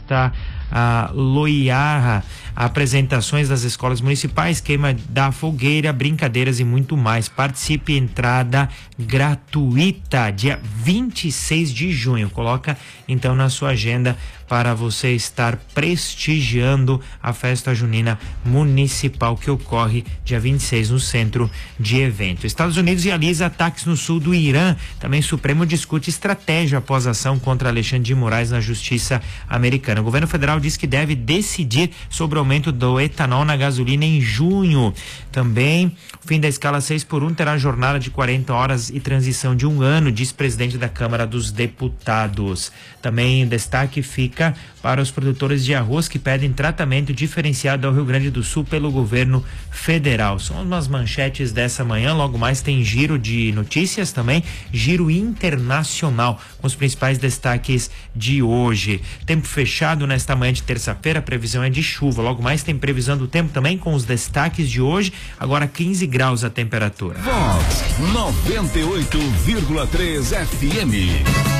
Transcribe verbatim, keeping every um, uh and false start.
Festa a Loiarra, apresentações das escolas municipais, queima da fogueira, brincadeiras e muito mais. Participe, entrada gratuita, dia vinte e seis de junho. Coloca então na sua agenda para você estar prestigiando a festa junina municipal que ocorre dia vinte e seis no centro de evento. Estados Unidos realiza ataques no sul do Irã. Também Supremo discute estratégia após ação contra Alexandre de Moraes na justiça americana. O governo federal diz que deve decidir sobre o aumento do etanol na gasolina em junho. Também o fim da escala seis por um terá jornada de quarenta horas e transição de um ano, diz presidente da Câmara dos Deputados. Também destaque fica para os produtores de arroz que pedem tratamento diferenciado ao Rio Grande do Sul pelo governo federal. São umas manchetes dessa manhã. Logo mais tem giro de notícias também, giro internacional com os principais destaques de hoje. Tempo fechado nesta manhã de terça-feira, a previsão é de chuva. Logo mais tem previsão do tempo também com os destaques de hoje. Agora quinze graus a temperatura. Vox noventa e oito vírgula três F M.